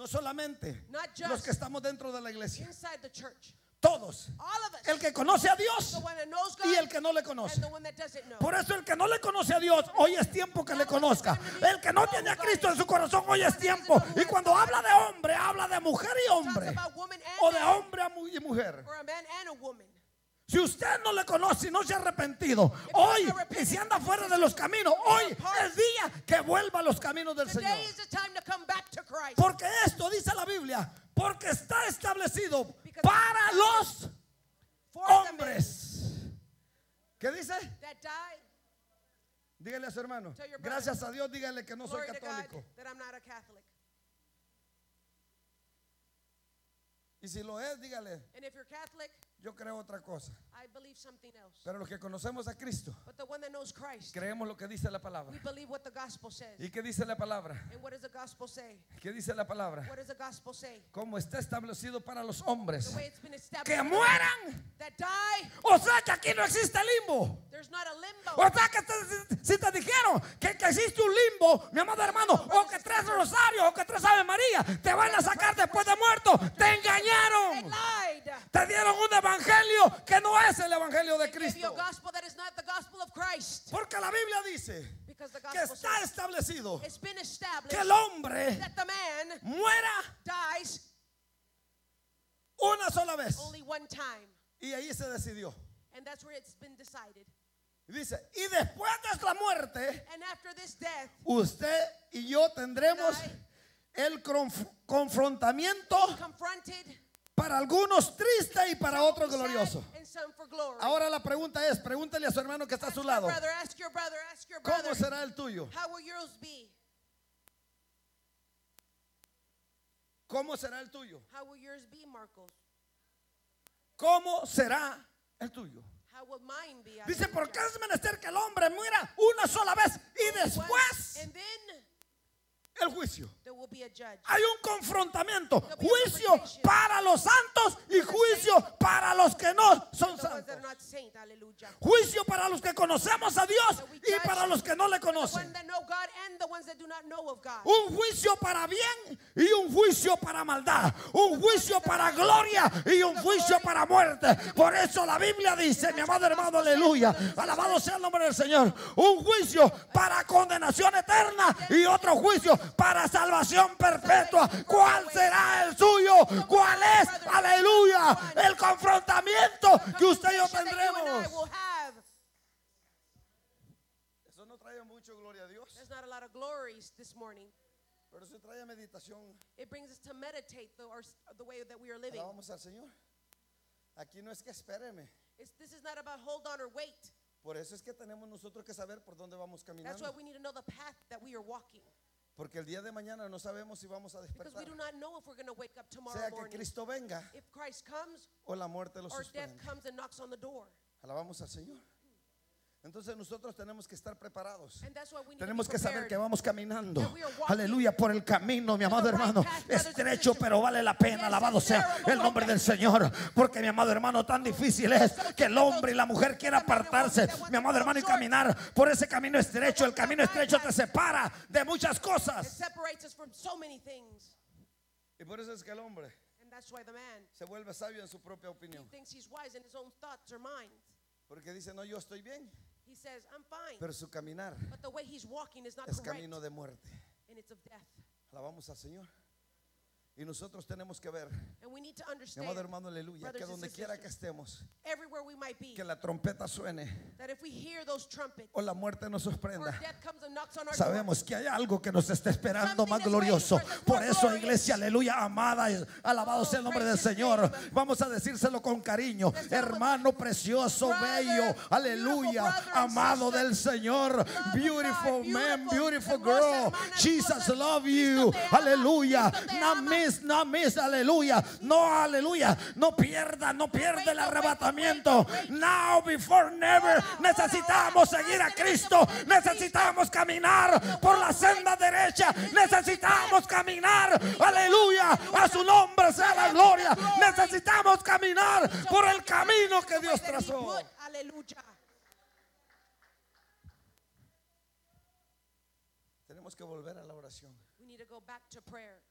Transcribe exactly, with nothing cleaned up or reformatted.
solamente Not just los que estamos dentro de la iglesia. inside the church. Todos. All of us. El que conoce a Dios The one that knows God y el que no le conoce. and the one that doesn't know. Por eso el que no le conoce a Dios, hoy es tiempo que le conozca. El que no tiene a Cristo en su corazón, hoy es tiempo. Y cuando habla de hombre, habla de mujer y hombre. Talks about woman and O de man, hombre a mu- y mujer. or a man and a woman. Si usted no le conoce y no se ha arrepentido, hoy, y si anda fuera de los caminos, hoy es día que vuelva a los caminos del Señor. Today is the time to come back to Christ. Porque esto dice la Biblia, porque está establecido para los For the men hombres. ¿Qué dice? that died, Dígale a su hermano. Tell your brother. Gracias a Dios, dígale que no soy glory to God católico. that I'm not a Catholic. Y si lo es, dígale, And if you're Catholic, yo creo otra cosa. I believe something else. Pero los que conocemos a Cristo, But the one that knows Christ, creemos lo que dice la palabra. we believe what the gospel says. ¿Y qué dice la palabra? And what does the gospel say? ¿Qué dice la palabra? What does the gospel say? Como está establecido para los The hombres way it's been established que for the mueran. that die, O sea que aquí no existe limbo. there's not a limbo. O sea que te- si te dijeron que, que existe un limbo, mi amado hermano, o que tres rosarios, o que tres Ave María, te van a sacar después de muerto, te They engañaron. lied. Te dieron un evangelio que no es el evangelio de They gave you a Cristo. gospel that is not the gospel of Christ. Porque la Biblia dice Because the que gospel está says establecido it's been established que el hombre that the man muera dies una sola vez. only one time. Y ahí se decidió. And that's where it's been decided. Y dice, y después de la muerte, And after this death, usted y yo tendremos el conf- confrontamiento, confronted, para algunos triste y para otros some glorioso. sad, and some for glory. Ahora la pregunta es, pregúntele a su hermano que está a Ask su your lado, brother, ask your brother, ask your ¿cómo brother, será el tuyo? how will yours be? ¿Cómo será el tuyo? How will yours be, Marcos? ¿Cómo será el tuyo? How will mine be? Dice, porque es menester que el hombre muera una sola vez y después And then el juicio. there will be a judge. Hay un confrontamiento, juicio para los santos y juicio para los que no son The ones that santos. are not saint, hallelujah. Juicio para los que conocemos a Dios y para los que no le The ones conocen. that know God and the ones that do not know of God. Un juicio para bien y un juicio para maldad. Un juicio para gloria y un juicio para muerte. Por eso la Biblia dice, mi amado hermano, aleluya, alabado sea el nombre del Señor. Un juicio para condenación eterna y otro juicio para salvación perpetua. ¿Cuál será el suyo? ¿Cuál es? Aleluya. El confrontamiento que usted y yo That you and I tendremos. will have. Eso no trae mucho gloria a Dios, There's not a lot of glories this morning. pero eso trae meditación. It brings us to meditate the, or, the way that we are living. Alabamos al Señor. Aquí no es que espéreme. It's, this is not about hold on or wait. Por eso es que tenemos nosotros que saber por dónde vamos That's caminando. why we need to know the path that we are walking. Porque el día de mañana no sabemos si vamos a Because we despertar. do not know if we're going to wake up tomorrow Sea que morning. Cristo venga If Christ comes o la muerte lo or death suspenda. comes and knocks on the door. Alabamos al Señor. Entonces nosotros tenemos que estar preparados. And that's why we need Tenemos to be que saber prepared. que vamos caminando, That we are walking aleluya, por el camino, mi amado the right hermano, path, brothers and estrecho, sisters. pero vale la pena, Yes, alabado it's sea terrible, el nombre okay. del Señor, porque mi amado hermano, tan difícil es que el hombre y la mujer quieran apartarse, mi amado hermano, y caminar por ese camino estrecho. El camino estrecho te separa de muchas It cosas. separates us from so many things. Y por eso es que el hombre And that's why the man se vuelve sabio en su propia he opinión, thinks he's wise in his own thoughts or minds. porque dice, no, yo estoy bien, He says, I'm fine. pero su caminar But the way he's walking is not es correct. camino de muerte. And it's of death. Alabamos al Señor. Y nosotros tenemos que ver, And we need to mi understand, amado hermano, aleluya, brothers que and donde quiera que sisters, estemos, everywhere we might be, que la trompeta suene that if we hear those trumpets o la muerte nos or sorprenda, death comes and knocks on our door, sabemos que hay algo que nos está esperando Something más is glorioso. waiting for us, Por more eso, glorious. iglesia, aleluya, amada, y alabado Oh, sea el nombre del precious Señor. name. Vamos a decírselo con cariño, Let's tell him, hermano precioso, brother, bello, aleluya, beautiful brother and amado sister, del Señor, love of beautiful God, man, beautiful, beautiful hermosa girl, hermana, Jesus hermosa, love Cristo you, te ama, aleluya, Cristo te no ama. miss, no miss, aleluya, no, aleluya, no pierda, no pierde el no wait, arrebatamiento. no wait, no wait. Now before never. Ahora, ahora, Necesitamos ahora. seguir a Tenemos que Cristo, seguir a necesitamos caminar por la senda derecha, necesitamos caminar, aleluya, a su nombre sea la gloria, necesitamos caminar por el camino que Dios That he trazó. put. Hallelujah. Tenemos que volver a la oración. We need to go back to prayer.